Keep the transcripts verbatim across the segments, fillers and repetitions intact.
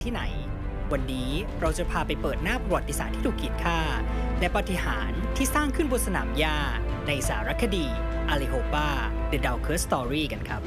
ที่ไหนวันนี้เราจะพาไปเปิดหน้าประวัติศาสตร์ที่ถูกกีดฆ่าและปาฏิหาริย์ที่สร้างขึ้นบนสนามหญ้าในสารคดี Arehopa The Dahlkirch Story กันครับ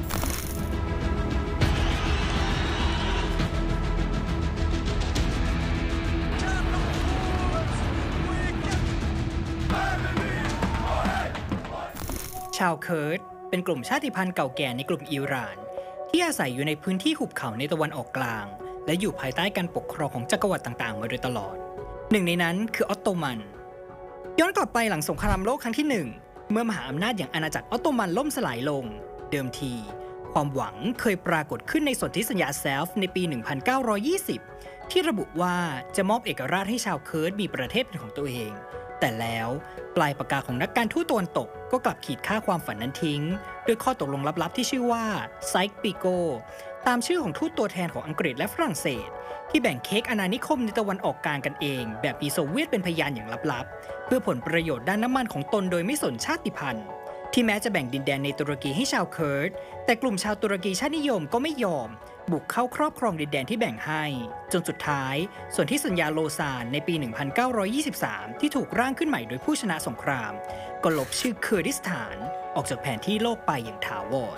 ชาวเคิร์ดเป็นกลุ่มชาติพันธุ์เก่าแก่ในกลุ่มอิหร่านที่อาศัยอยู่ในพื้นที่หุบเขาในตะวันออกกลางและอยู่ภายใต้การปกครองของจักรวรรดิต่างๆมาโดยตลอดหนึ่งในนั้นคือออตโตมันย้อนกลับไปหลังสงครามโลกครั้งที่หนึ่งเมื่อมหาอำนาจอย่างอาณาจักรออตโตมันล่มสลายลงเดิมทีความหวังเคยปรากฏขึ้นในสนธิสัญญาเซลฟ์ในปี หนึ่งพันเก้าร้อยยี่สิบ ที่ระบุว่าจะมอบเอกราชให้ชาวเคิร์ดมีประเทศเป็นของตัวเองแต่แล้วปลายปากกาของนักการทูตตะวันตกก็กลับขีดค่าความฝันนั้นทิ้งด้วยข้อตกลงลับๆที่ชื่อว่าไซค์ปิโกตามชื่อของทูตตัวแทนของอังกฤษและฝรั่งเศสที่แบ่งเค้กอาณานิคมในตะวันออกกลางกันเองแบบมีโซเวียตเป็นพยานอย่างลับๆเพื่อผลประโยชน์ด้านน้ำมันของตนโดยไม่สนชาติพันธุ์ที่แม้จะแบ่งดินแดนในตุรกีให้ชาวเคิร์ดแต่กลุ่มชาวตุรกีชาตินิยมก็ไม่ยอมบุกเข้าครอบครองดินแดนที่แบ่งให้จนสุดท้ายส่วนที่สัญญาโลซานในปี หนึ่งพันเก้าร้อยยี่สิบสาม ที่ถูกร่างขึ้นใหม่โดยผู้ชนะสงครามก็ลบชื่อเคอร์ดิสถานออกจากแผนที่โลกไปอย่างถาวร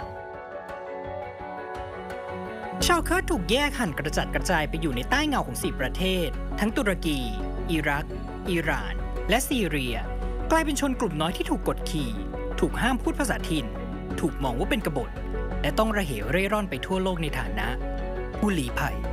ชาวเคิร์ดถูกแยกหั่นกระจัดกระจายไปอยู่ในใต้เงาของสี่ประเทศทั้งตุรกีอิรักอิหร่านและซีเรียกลายเป็นชนกลุ่มน้อยที่ถูกกดขี่ถูกห้ามพูดภาษาถิ่นถูกมองว่าเป็นกบฏและต้องระเหเร่ร่อนไปทั่วโลกในฐานะผู้ลี้ภัย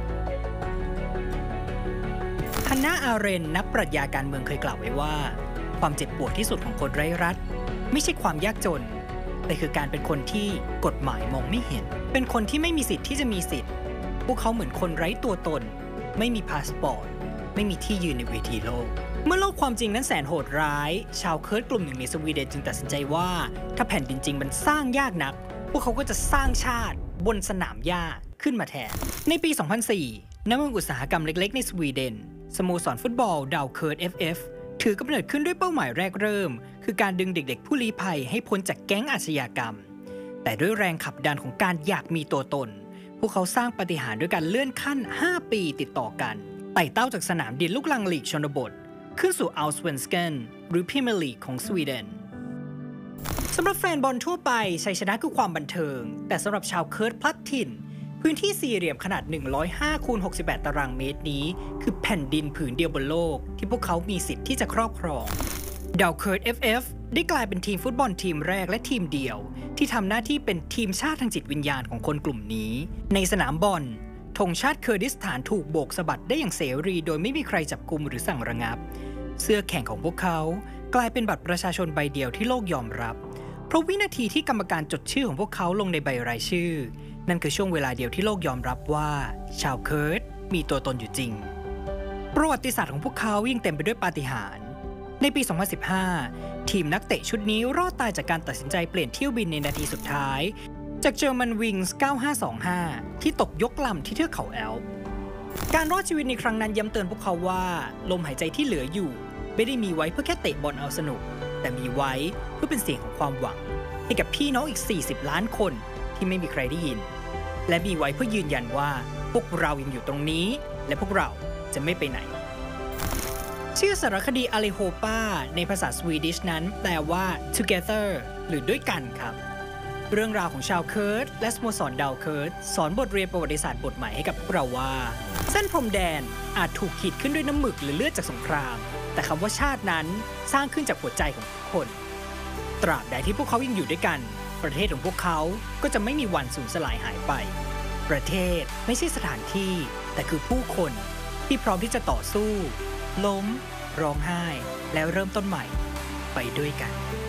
ฮันนา อาเรนนักปรัชญาการเมืองเคยกล่าวไว้ว่าความเจ็บปวดที่สุดของคนไร้รัฐไม่ใช่ความยากจนแต่คือการเป็นคนที่กฎหมายมองไม่เห็นเป็นคนที่ไม่มีสิทธิ์ที่จะมีสิทธิ์พวกเขาเหมือนคนไร้ตัวตนไม่มีพาสปอร์ตไม่มีที่ยืนในเวทีโลกเมื่อโลกความจริงนั้นแสนโหดร้ายชาวเคิร์ดกลุ่มหนึ่งในสวีเดนจึงตัดสินใจว่าถ้าแผ่นดินจริงมันสร้างยากนักพวกเขาก็จะสร้างชาติบนสนามหญ้าขึ้นมาแทนในปี สองพันสี่ ณ เมืองอุตสาหกรรมเล็กๆในสวีเดนสโมสรฟุตบอลดาวเคิร์ด เอฟ เอฟ ถือกำเนิดขึ้นด้วยเป้าหมายแรกเริ่มคือการดึงเด็กๆผู้ลี้ภัยให้พ้นจากแก๊งอาชญากรรมแต่ด้วยแรงขับดันของการอยากมีตัวตนพวกเขาสร้างปาฏิหาริย์ด้วยการเลื่อนขั้นห้าปีติดต่อกันไต่เต้าจากสนามดินลูกรังลีกชนบทขึ้นสู่อัลสเวนสเกนหรือพรีเมียร์ลีกของสวีเดนสำหรับแฟนบอลทั่วไปชัยชนะคือความบันเทิงแต่สำหรับชาวเคิร์ดพลัดถิ่นพื้นที่สี่เหลี่ยมขนาดหนึ่งร้อยห้าคูณหกสิบแปดตารางเมตรนี้คือแผ่นดินผืนเดียวบนโลกที่พวกเขามีสิทธิ์ที่จะครอบครองดาวเคิร์ด เอฟ เอฟ ได้กลายเป็นทีมฟุตบอลทีมแรกและทีมเดียวที่ทำหน้าที่เป็นทีมชาติทางจิตวิญญาณของคนกลุ่มนี้ในสนามบอลธงชาติเคอร์ดิสถานถูกโบกสะบัดได้อย่างเสรีโดยไม่มีใครจับกุมหรือสั่งระงับเสื้อแข่งของพวกเขากลายเป็นบัตรประชาชนใบเดียวที่โลกยอมรับเพราะวินาทีที่กรรมการจดชื่อของพวกเขาลงในใบรายชื่อนั่นคือช่วงเวลาเดียวที่โลกยอมรับว่าชาวเคิร์ดมีตัวตนอยู่จริงประวัติศาสตร์ของพวกเขายิ่งเต็มไปด้วยปาฏิหาริย์ในปี สองพันสิบห้า ทีมนักเตะชุดนี้รอดตายจากการตัดสินใจเปลี่ยนเที่ยวบินในนาทีสุดท้ายจากเจอร์มันวิงส์ เก้าห้าสองห้า ที่ตกยกลำที่เทือกเขาแอลป์การรอดชีวิตในครั้งนั้นย้ำเตือนพวกเขาว่าลมหายใจที่เหลืออยู่ไม่ได้มีไว้เพื่อแค่เตะบอลเอาสนุกแต่มีไว้เพื่อเป็นเสียงของความหวังให้กับพี่น้องอีกสี่สิบล้านคนที่ไม่มีใครได้ยินและมีไว้เพื่อยืนยันว่าพวกเรายังอยู่ตรงนี้และพวกเราจะไม่ไปไหนชื่อสารคดี Arehopa ในภาษาสวีดิชนั้นแปลว่า together หรือด้วยกันครับเรื่องราวของชาวเคิร์ดและสโมสรดาวเคิร์ดสอนบทเรียนประวัติศาสตร์บทใหม่ให้กับพวกเราว่าเส้นพรมแดนอาจถูกขีดขึ้นด้วยน้ำหมึกหรือเลือดจากสงครามแต่คำว่าชาตินั้นสร้างขึ้นจากหัวใจของทุกคนตราบใดที่พวกเขายังอยู่ด้วยกันประเทศของพวกเขาก็จะไม่มีวันสูญสลายหายไปประเทศไม่ใช่สถานที่แต่คือผู้คนที่พร้อมที่จะต่อสู้ล้มร้องไห้แล้วเริ่มต้นใหม่ไปด้วยกัน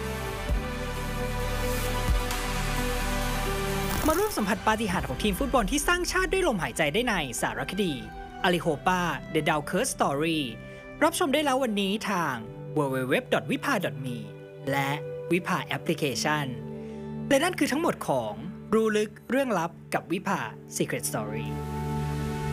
มาร่วมสัมผัสปาฏิหาริย์ของทีมฟุตบอลที่สร้างชาติด้วยลมหายใจได้ในสารคดี Arehopa The Dahlkirch Story รับชมได้แล้ววันนี้ทาง ดับเบิลยู ดับเบิลยู ดับเบิลยู ดอท วิภา ดอท มี และวิภาแอปพลิเคชันและนั่นคือทั้งหมดของรู้ลึกเรื่องลับกับวิภา Secret Story